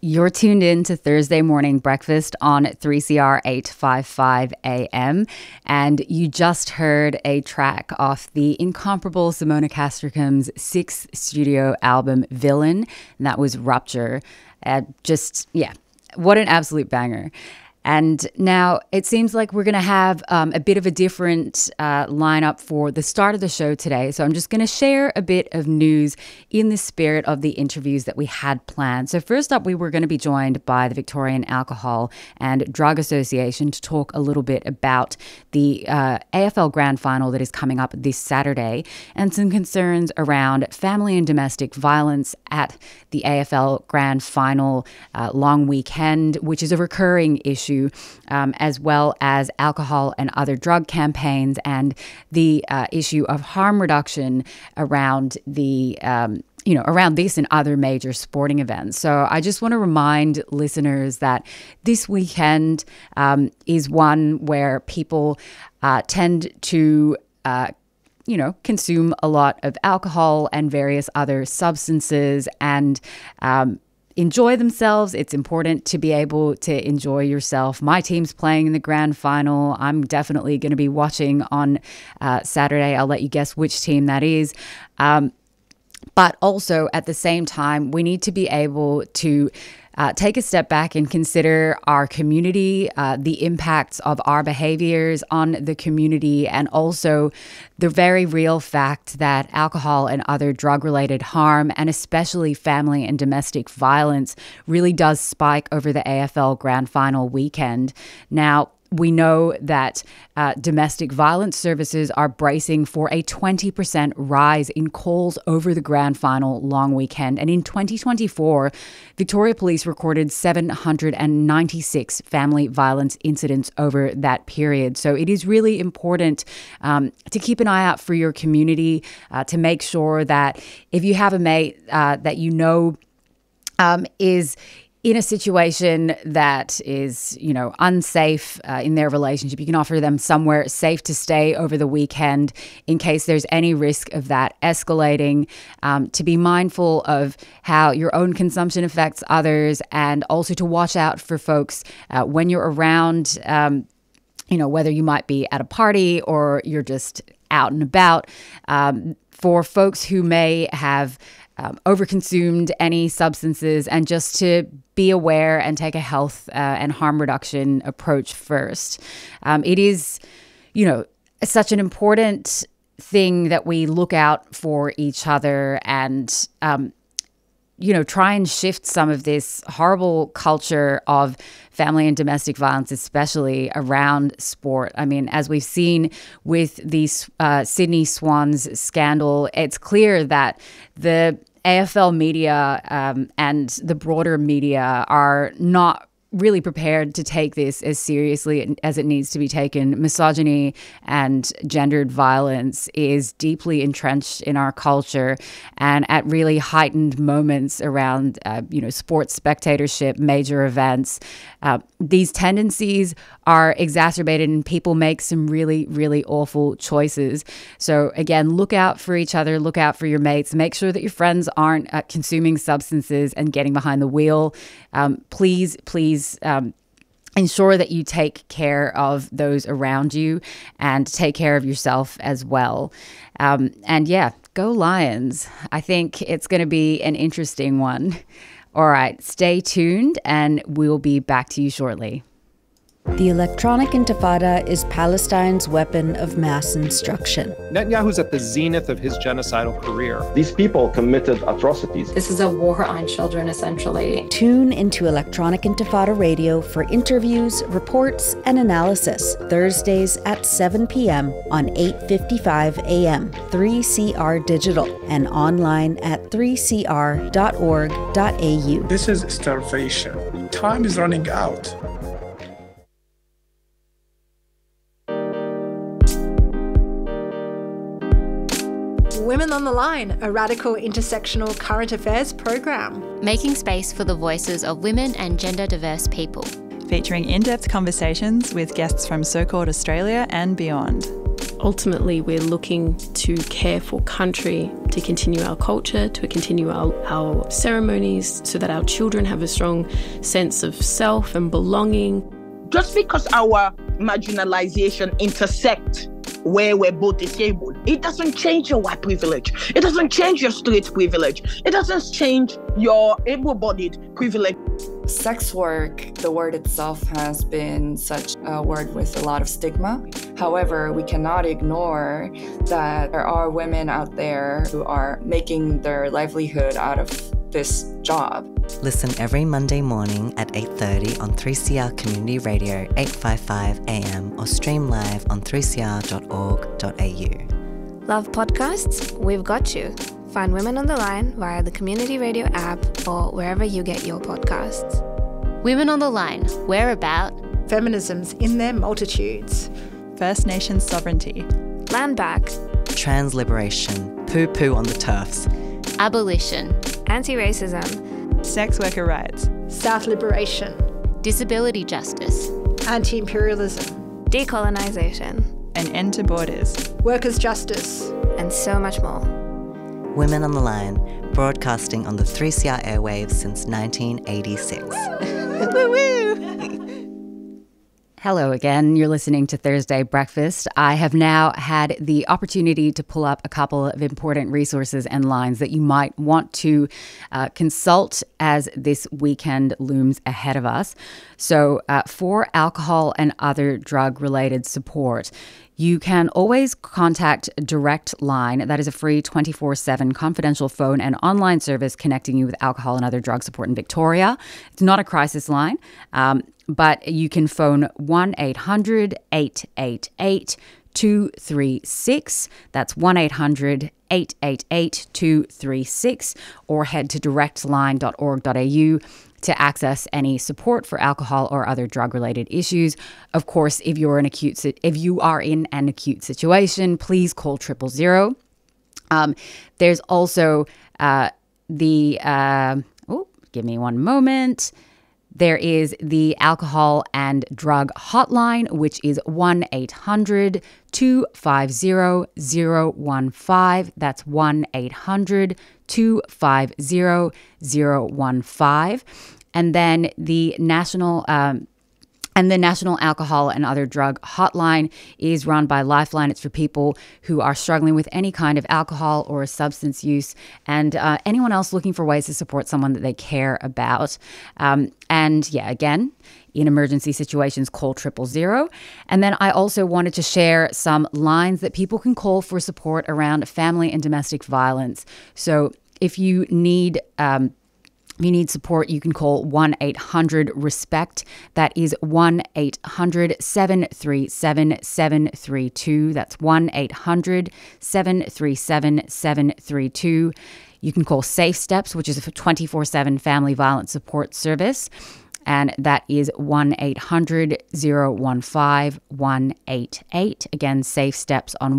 You're tuned in to Thursday Morning Breakfast on 3CR 855 AM, and you just heard a track off the incomparable Simona Castricum's sixth studio album, Villain, and that was Rupture. What an absolute banger. And now it seems like we're going to have a bit of a different lineup for the start of the show today. So I'm just going to share a bit of news in the spirit of the interviews that we had planned. So first up, we were going to be joined by the Victorian Alcohol and Drug Association to talk a little bit about the AFL Grand Final that is coming up this Saturday and some concerns around family and domestic violence at the AFL Grand Final long weekend, which is a recurring issue. As well as alcohol and other drug campaigns and the issue of harm reduction around the around this and other major sporting events. So I just want to remind listeners that this weekend is one where people tend to consume a lot of alcohol and various other substances and enjoy themselves. It's important to be able to enjoy yourself. My team's playing in the grand final. I'm definitely going to be watching on Saturday. I'll let you guess which team that is. But also at the same time, we need to be able to take a step back and consider our community, the impacts of our behaviors on the community, and also the very real fact that alcohol and other drug-related harm, and especially family and domestic violence, really does spike over the AFL Grand Final weekend. Now, we know that domestic violence services are bracing for a 20% rise in calls over the grand final long weekend. And in 2024, Victoria Police recorded 796 family violence incidents over that period. So it is really important to keep an eye out for your community, to make sure that if you have a mate that you know is in a situation that is, unsafe in their relationship, you can offer them somewhere safe to stay over the weekend in case there's any risk of that escalating, to be mindful of how your own consumption affects others, and also to watch out for folks when you're around, whether you might be at a party or you're just out and about, for folks who may have overconsumed any substances, and just to be aware and take a health and harm reduction approach first. It is, such an important thing that we look out for each other and, try and shift some of this horrible culture of family and domestic violence, especially around sport. I mean, as we've seen with the Sydney Swans scandal, it's clear that the AFL media and the broader media are not really prepared to take this as seriously as it needs to be taken. Misogyny and gendered violence is deeply entrenched in our culture, and at really heightened moments around, sports spectatorship, major events, these tendencies are exacerbated and people make some really, really awful choices. So again, look out for each other, look out for your mates, make sure that your friends aren't consuming substances and getting behind the wheel. Please, ensure that you take care of those around you and take care of yourself as well. Go Lions. I think it's going to be an interesting one. All right, stay tuned and we'll be back to you shortly. The electronic intifada is Palestine's weapon of mass instruction. Netanyahu's at the zenith of his genocidal career. These people committed atrocities. This is a war on children, essentially. Tune into Electronic Intifada Radio for interviews, reports, and analysis. Thursdays at 7 p.m. on 8:55 a.m. 3CR Digital and online at 3cr.org.au. This is starvation. Time is running out. Women on the Line, a radical intersectional current affairs program. Making space for the voices of women and gender diverse people. Featuring in-depth conversations with guests from so-called Australia and beyond. Ultimately, we're looking to care for country, to continue our culture, to continue our ceremonies so that our children have a strong sense of self and belonging. Just because our marginalization intersect where we're both disabled, it doesn't change your white privilege. It doesn't change your straight privilege. It doesn't change your able-bodied privilege. Sex work, the word itself has been such a word with a lot of stigma. However, we cannot ignore that there are women out there who are making their livelihood out of this job. Listen every Monday morning at 8:30 on 3CR Community Radio 855 AM or stream live on 3cr.org.au. Love podcasts? We've got you. Find Women on the Line via the Community Radio app or wherever you get your podcasts. Women on the Line, we're about feminisms in their multitudes, First Nations sovereignty, land back, trans liberation, poo-poo on the turfs, abolition, anti-racism, sex worker rights, South liberation, disability justice, anti-imperialism, decolonization, an end to borders, workers' justice, and so much more. Women on the Line, broadcasting on the 3CR airwaves since 1986. Hello again. You're listening to Thursday Breakfast. I have now had the opportunity to pull up a couple of important resources and lines that you might want to consult as this weekend looms ahead of us. So for alcohol and other drug-related support, you can always contact Direct Line. That is a free 24/7 confidential phone and online service connecting you with alcohol and other drug support in Victoria. It's not a crisis line, but you can phone 1-800-888-236. That's 1-800-888-236, or head to directline.org.au to access any support for alcohol or other drug-related issues. Of course, if you are in an acute situation, please call 000. There's also give me one moment. There is the alcohol and drug hotline, which is 1-800-250-015. That's 1-800-250-015. And then the National Alcohol and Other Drug Hotline is run by Lifeline. It's for people who are struggling with any kind of alcohol or substance use, and anyone else looking for ways to support someone that they care about. Again, in emergency situations, call 000. And then I also wanted to share some lines that people can call for support around family and domestic violence. So if you need support, you can call 1-800-RESPECT. That is 1-800-737-732. That's 1-800-737-732. You can call Safe Steps, which is a 24/7 family violence support service. And that is 1-800-015-188. Again, Safe Steps on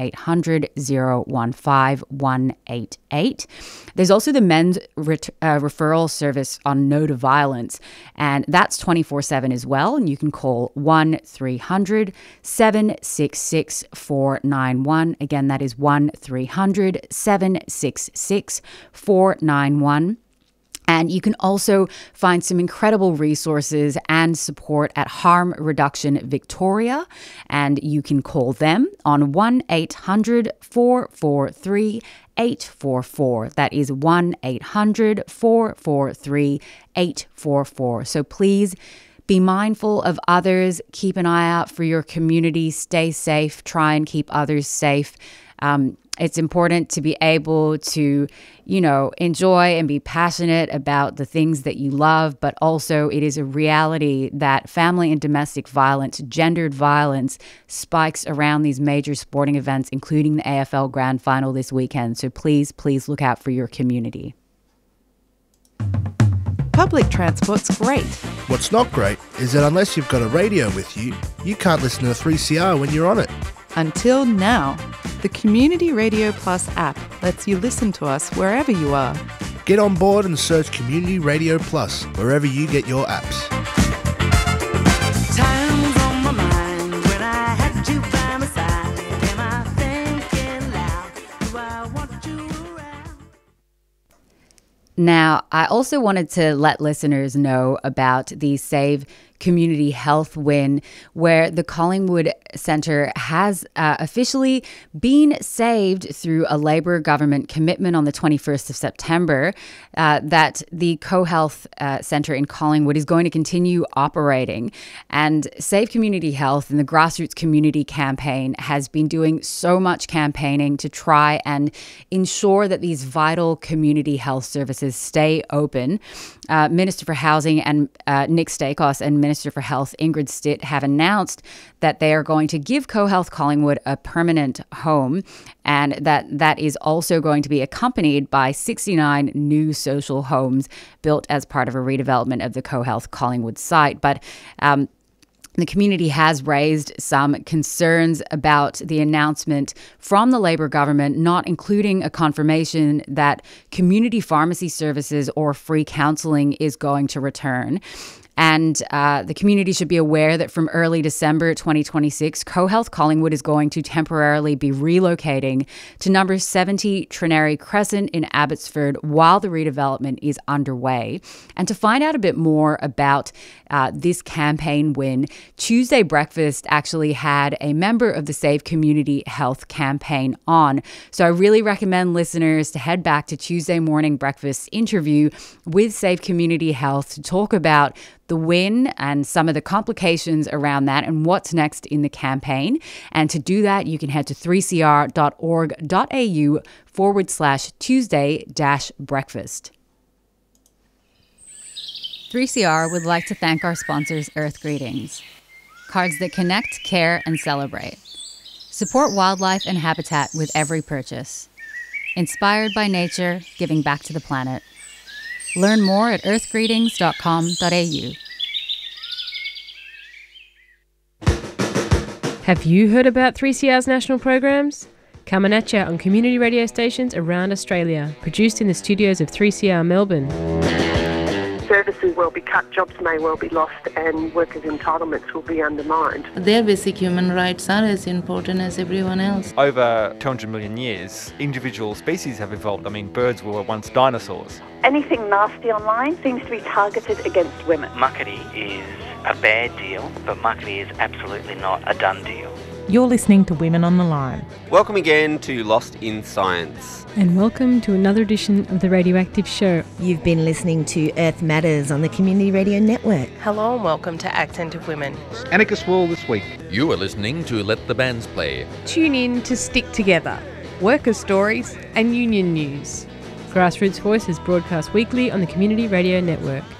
1-800-015-188. There's also the men's referral service on No to Violence, and that's 24/7 as well. And you can call 1-300-766-491. Again, that is 1-300-766-491. And you can also find some incredible resources and support at Harm Reduction Victoria. And you can call them on 1-800-443-844. That is 1-800-443-844. So please be mindful of others. Keep an eye out for your community. Stay safe. Try and keep others safe. It's important to be able to, enjoy and be passionate about the things that you love, but also it is a reality that family and domestic violence, gendered violence, spikes around these major sporting events, including the AFL Grand Final this weekend. So please, please look out for your community. Public transport's great. What's not great is that unless you've got a radio with you, you can't listen to 3CR when you're on it. Until now. The Community Radio Plus app lets you listen to us wherever you are. Get on board and search Community Radio Plus wherever you get your apps. Time's on my mind when I had you by my side. Now, I also wanted to let listeners know about the Save Community Health win, where the Collingwood Centre has officially been saved through a Labor government commitment on the 21st of September that the CoHealth Centre in Collingwood is going to continue operating. And Save Community Health and the Grassroots Community Campaign has been doing so much campaigning to try and ensure that these vital community health services stay open. Minister for Housing and Nick Stakos and Minister for Health Ingrid Stitt have announced that they are going to give CoHealth Collingwood a permanent home, and that is also going to be accompanied by 69 new social homes built as part of a redevelopment of the CoHealth Collingwood site. But the community has raised some concerns about the announcement from the Labor government, not including a confirmation that community pharmacy services or free counselling is going to return. And the community should be aware that from early December 2026, CoHealth Collingwood is going to temporarily be relocating to number 70 Trinary Crescent in Abbotsford while the redevelopment is underway. And to find out a bit more about this campaign win, Tuesday Breakfast actually had a member of the Save Community Health campaign on. So I really recommend listeners to head back to Tuesday Morning Breakfast's interview with Save Community Health to talk about the win and some of the complications around that and what's next in the campaign. And to do that, you can head to 3cr.org.au/Tuesday-breakfast. 3CR would like to thank our sponsors, Earth Greetings, cards that connect, care, and celebrate. Support wildlife and habitat with every purchase. Inspired by nature, giving back to the planet. Learn more at earthgreetings.com.au. Have you heard about 3CR's national programs? Coming at you on community radio stations around Australia, produced in the studios of 3CR Melbourne. Services will be cut, jobs may well be lost, and workers' entitlements will be undermined. Their basic human rights are as important as everyone else. Over 200 million years, individual species have evolved. I mean, birds were once dinosaurs. Anything nasty online seems to be targeted against women. Muckaty is a bad deal, but muckaty is absolutely not a done deal. You're listening to Women on the Line. Welcome again to Lost in Science. And welcome to another edition of The Radioactive Show. You've been listening to Earth Matters on the Community Radio Network. Hello and welcome to Accent of Women. Anarchist Wall this week. You are listening to Let the Bands Play. Tune in to Stick Together, worker stories and union news. Grassroots Voices broadcast weekly on the Community Radio Network.